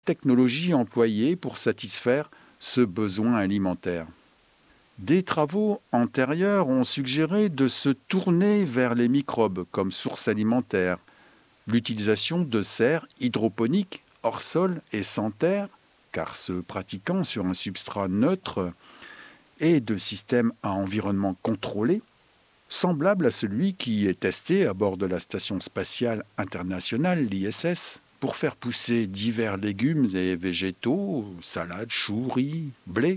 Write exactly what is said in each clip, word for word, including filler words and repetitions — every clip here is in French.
technologie employée pour satisfaire ce besoin alimentaire. Des travaux antérieurs ont suggéré de se tourner vers les microbes comme source alimentaire, l'utilisation de serres hydroponiques hors sol et sans terre, car se pratiquant sur un substrat neutre, et de systèmes à environnement contrôlé, semblable à celui qui est testé à bord de la Station spatiale internationale, l'I S S, pour faire pousser divers légumes et végétaux, salades, choux, riz, blé.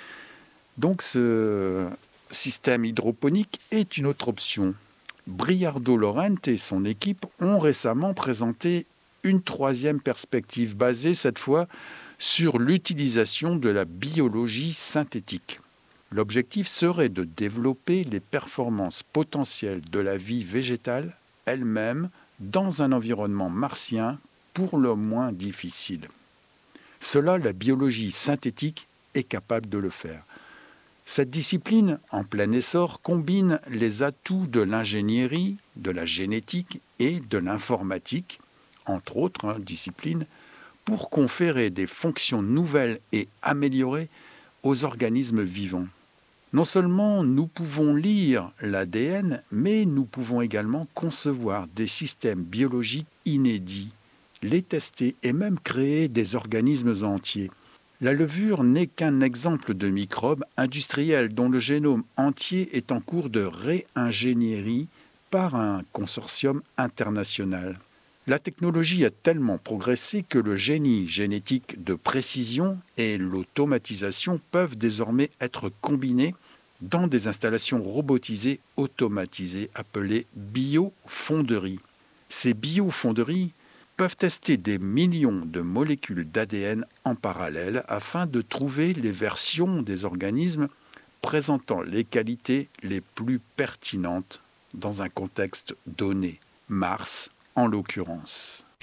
Donc ce système hydroponique est une autre option. Briardo Laurent et son équipe ont récemment présenté une troisième perspective basée cette fois sur l'utilisation de la biologie synthétique. L'objectif serait de développer les performances potentielles de la vie végétale elle-même dans un environnement martien pour le moins difficile. Cela, la biologie synthétique est capable de le faire. Cette discipline, en plein essor, combine les atouts de l'ingénierie, de la génétique et de l'informatique, entre autres hein, disciplines, pour conférer des fonctions nouvelles et améliorées aux organismes vivants. Non seulement nous pouvons lire l'A D N, mais nous pouvons également concevoir des systèmes biologiques inédits, les tester et même créer des organismes entiers. La levure n'est qu'un exemple de microbe industriel dont le génome entier est en cours de réingénierie par un consortium international. La technologie a tellement progressé que le génie génétique de précision et l'automatisation peuvent désormais être combinés dans des installations robotisées automatisées appelées biofonderies. Ces biofonderies peuvent tester des millions de molécules d'A D N en parallèle afin de trouver les versions des organismes présentant les qualités les plus pertinentes dans un contexte donné, Mars en l'occurrence.